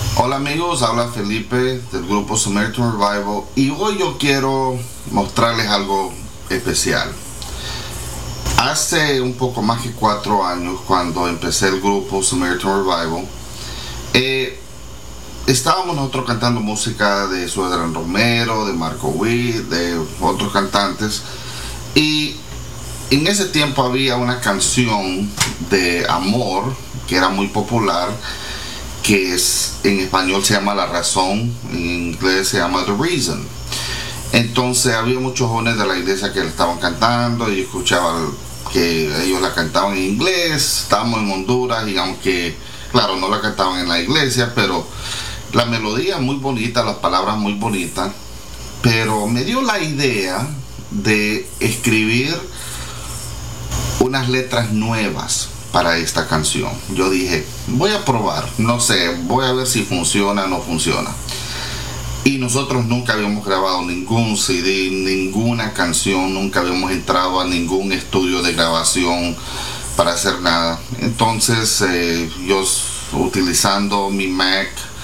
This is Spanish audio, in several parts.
Hola amigos, habla Felipe del grupo Samaritan Revival y hoy yo quiero mostrarles algo especial. Hace un poco más que 4 años, cuando empecé el grupo Samaritan Revival, estábamos nosotros cantando música de Suedran Romero, de Marco Witt, de otros cantantes, y en ese tiempo había una canción de amor que era muy popular, que en español se llama La Razón, en inglés se llama The Reason. Entonces había muchos jóvenes de la iglesia que la estaban cantando y escuchaba que ellos la cantaban en inglés. Estábamos en Honduras y aunque, claro, no la cantaban en la iglesia, pero la melodía muy bonita, las palabras muy bonitas. Pero me dio la idea de escribir unas letras nuevas para esta canción. Yo dije, voy a probar, no sé, voy a ver si funciona o no funciona. Y nosotros nunca habíamos grabado ningún CD, ninguna canción, nunca habíamos entrado a ningún estudio de grabación para hacer nada. Entonces yo, utilizando mi Mac,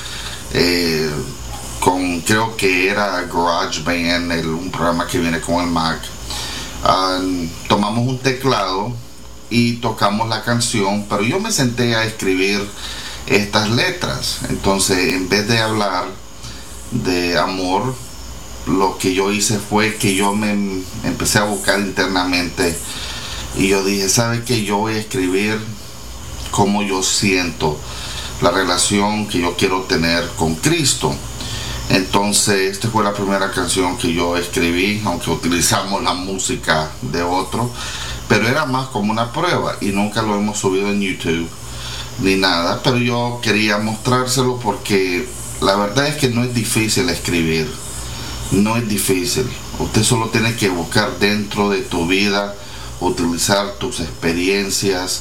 creo que era GarageBand, un programa que viene con el Mac, tomamos un teclado y tocamos la canción, pero yo me senté a escribir estas letras. Entonces, en vez de hablar de amor, lo que yo hice fue que yo me empecé a buscar internamente y yo dije, ¿sabe qué? Yo voy a escribir cómo yo siento la relación que yo quiero tener con Cristo. Entonces, esta fue la primera canción que yo escribí, aunque utilizamos la música de otro, pero era más como una prueba y nunca lo hemos subido en YouTube ni nada. Pero yo quería mostrárselo porque la verdad es que no es difícil escribir, no es difícil. Usted solo tiene que buscar dentro de tu vida, utilizar tus experiencias,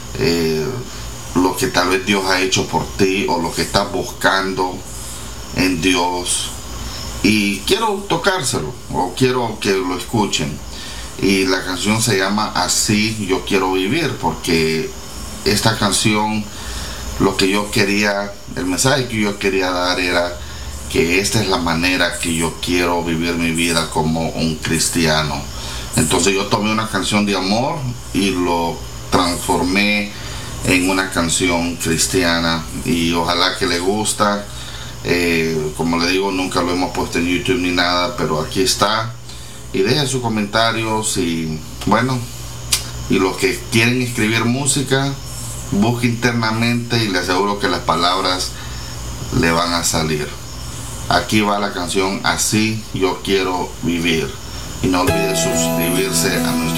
lo que tal vez Dios ha hecho por ti o lo que estás buscando en Dios, y quiero tocárselo o quiero que lo escuchen. Y la canción se llama Así Yo Quiero Vivir, porque esta canción, lo que yo quería, el mensaje que yo quería dar era que esta es la manera que yo quiero vivir mi vida como un cristiano. Entonces yo tomé una canción de amor y lo transformé en una canción cristiana, y ojalá que le gusta. Como le digo, nunca lo hemos puesto en YouTube ni nada, pero aquí está. Y dejen sus comentarios y bueno, y los que quieren escribir música, busque internamente y les aseguro que las palabras le van a salir. Aquí va la canción Así Yo Quiero Vivir. Y no olvide suscribirse a nuestro